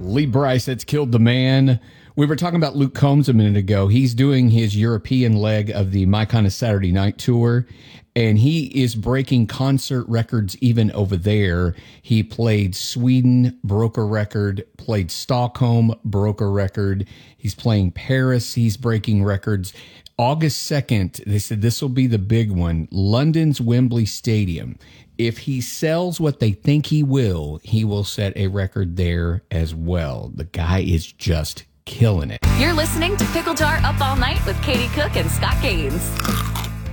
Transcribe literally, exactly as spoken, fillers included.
Lee Bryce, that's Killed the Man. We were talking about Luke Combs a minute ago. He's doing his European leg of the My Kind of Saturday Night tour, and he is breaking concert records even over there. He played Sweden, broke a record, played Stockholm, broke a record. He's playing Paris, he's breaking records. August second, they said this will be the big one, London's Wembley Stadium. If he sells what they think he will, he will set a record there as well. The guy is just killing it. You're listening to Pickle Jar Up All Night with Katie Cook and Scott Gaines.